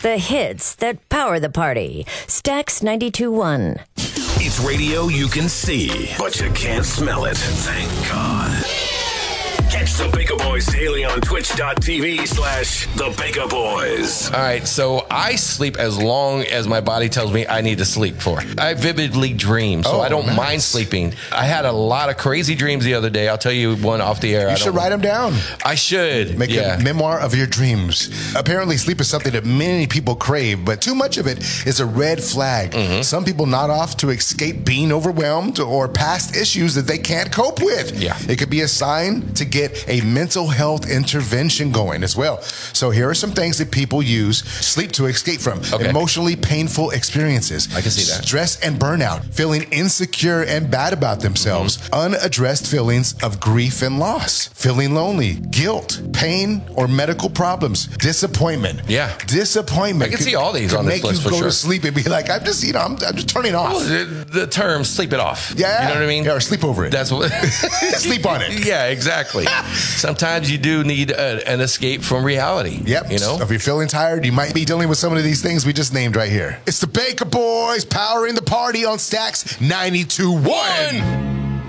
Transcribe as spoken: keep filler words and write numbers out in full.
The hits that power the party. Stax ninety-two point one. It's radio you can see, but you can't smell it. Thank God. Catch the Baker Boys daily on twitch.tv slash the Baker Boys. All right, so I sleep as long as my body tells me I need to sleep for. I vividly dream, so Oh, I don't nice. mind sleeping. I had a lot of crazy dreams the other day. I'll tell you one off the air. You I should don't- write them down. I should. Make yeah. a memoir of your dreams. Apparently, sleep is something that many people crave, but too much of it is a red flag. Mm-hmm. Some people nod off to escape being overwhelmed or past issues that they can't cope with. Yeah. It could be a sign to get a mental health intervention going as well. So here are some things that people use sleep to escape from. Okay. Emotionally painful experiences. I can see that. Stress and burnout. Feeling insecure and bad about themselves. Mm-hmm. Unaddressed feelings of grief and loss. Feeling lonely. Guilt. Pain or medical problems. Disappointment. Yeah. Disappointment. I can could- see all these could on this make list you for go sure. to sleep and be like, I'm just, you know, I'm, I'm just turning off. Oh, the, the term sleep it off. Yeah. You know what I mean? Yeah, or sleep over it. That's what. Sleep on it. Yeah, exactly. Sometimes you do need a, an escape from reality. Yep. You know? So if you're feeling tired, you might be dealing with some of these things we just named right here. It's the Baker Boys powering the party on Stax ninety-two point one.